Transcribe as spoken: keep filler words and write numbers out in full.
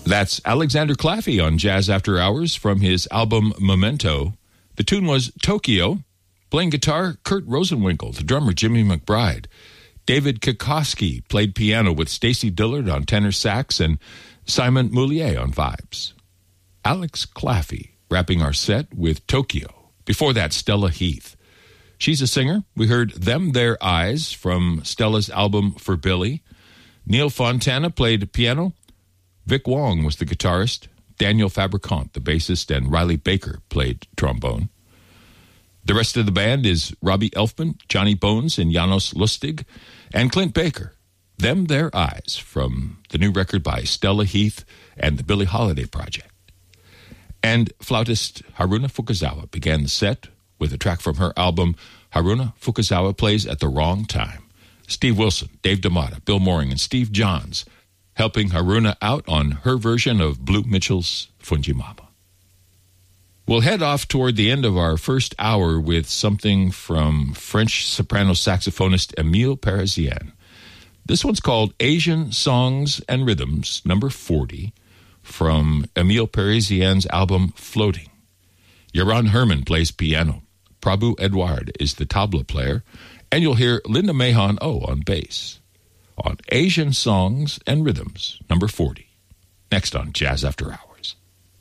That's Alexander Claffey on Jazz After Hours from his album Memento. The tune was Tokyo. Playing guitar, Kurt Rosenwinkel. The drummer, Jimmy McBride. David Kikoski played piano with Stacy Dillard on tenor sax and Simon Moulier on vibes. Alex Claffey wrapping our set with Tokyo. Before that, Stella Heath. She's a singer. We heard Them Their Eyes from Stella's album For Billy. Neil Fontana played piano. Vic Wong was the guitarist. Daniel Fabricant, the bassist, and Riley Baker played trombone. The rest of the band is Robbie Elfman, Johnny Bones, and Janos Lustig, and Clint Baker. Them Their Eyes from the new record by Stella Heath and the Billie Holiday Project. And flautist Haruna Fukuzawa began the set with a track from her album, Haruna Fukuzawa Plays at the Wrong Time. Steve Wilson, Dave DeMata, Bill Mooring, and Steve Johns helping Haruna out on her version of Blue Mitchell's Fujimama. We'll head off toward the end of our first hour with something from French soprano saxophonist Emile Parisien. This one's called Asian Songs and Rhythms, number forty, from Emile Parisien's album Floating. Yaron Herman plays piano. Prabhu Edward is the tabla player, and you'll hear Linda Mahon O on bass. On Asian Songs and Rhythms, number forty. Next on Jazz After Hours.